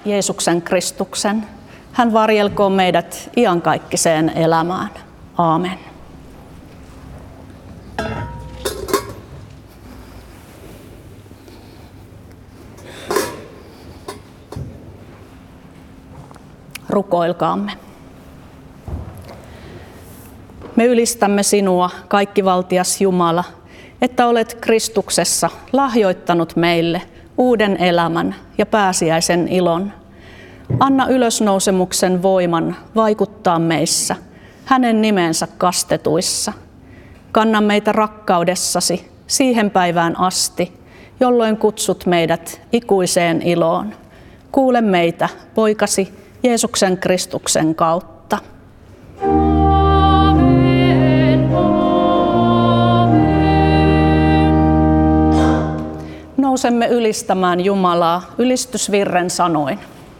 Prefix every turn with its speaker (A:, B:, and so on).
A: Jeesuksen Kristuksen. Hän varjelkoon meidät iankaikkiseen elämään. Aamen. Rukoilkaamme. Me ylistämme sinua, kaikkivaltias Jumala, että olet Kristuksessa lahjoittanut meille uuden elämän ja pääsiäisen ilon. Anna ylösnousemuksen voiman vaikuttaa meissä, hänen nimensä kastetuissa. Kanna meitä rakkaudessasi siihen päivään asti, jolloin kutsut meidät ikuiseen iloon. Kuule meitä, poikasi Jeesuksen Kristuksen kautta. Nousemme ylistämään Jumalaa ylistysvirren sanoin.